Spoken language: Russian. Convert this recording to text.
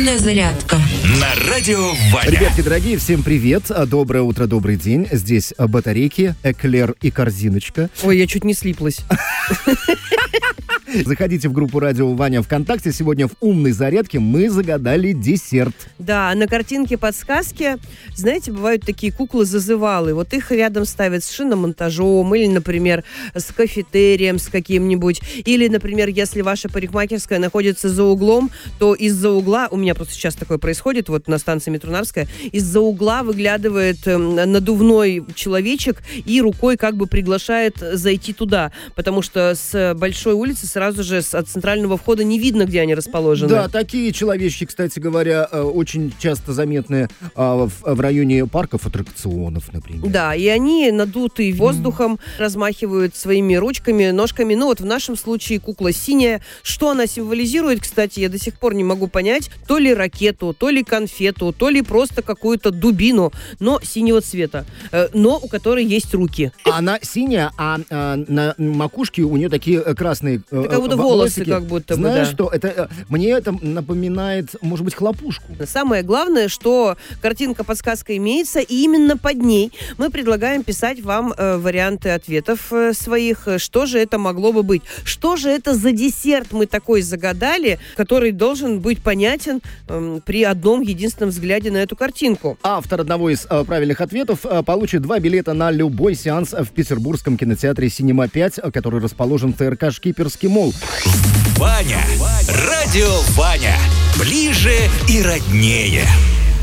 Умная зарядка На радио Ваня. Ребятки дорогие, всем привет. Доброе утро, добрый день. Здесь батарейки, эклер и корзиночка. Ой, я чуть не слиплась. Заходите в группу «Радио Ваня» ВКонтакте. Сегодня в «Умной зарядке» мы загадали десерт. Да, на картинке подсказки, знаете, бывают такие куклы-зазывалы. Вот их рядом ставят с шиномонтажом или, например, с кафетерием с каким-нибудь. Или, например, если ваша парикмахерская находится за углом, то из-за угла, у меня просто сейчас такое происходит, вот на станции метро Нарвская, из-за угла выглядывает надувной человечек и рукой как бы приглашает зайти туда. Потому что с большой улицы сразу же от центрального входа не видно, где они расположены. Да, такие человечки, кстати говоря, очень часто заметны в районе парков аттракционов, например. Да, и они надуты воздухом, размахивают своими ручками, ножками. Ну вот в нашем случае кукла синяя. Что она символизирует, кстати, я до сих пор не могу понять. То ли ракету, то ли конфету, то ли просто какую-то дубину, но синего цвета, но у которой есть руки. Она синяя, а на макушке у нее такие красные как будто волосы, как будто бы, Знаешь, да. что? Мне это напоминает, может быть, хлопушку. Самое главное, что картинка-подсказка имеется, и именно под ней мы предлагаем писать вам варианты ответов своих. Что же это могло бы быть? Что же это за десерт мы такой загадали, который должен быть понятен при одном единственном взгляде на эту картинку? Автор одного из правильных ответов получит 2 билета на любой сеанс в петербургском кинотеатре «Синема 5», который расположен в ТРК «Шкиперский молл». Ваня. Радио Ваня. Ближе и роднее.